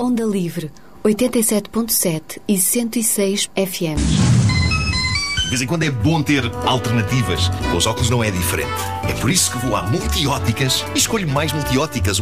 Onda Livre, 87.7 e 106 FM. De vez em quando é bom ter alternativas. Com os óculos não é diferente. É por isso que vou à Multióticas e escolho mais multióticas.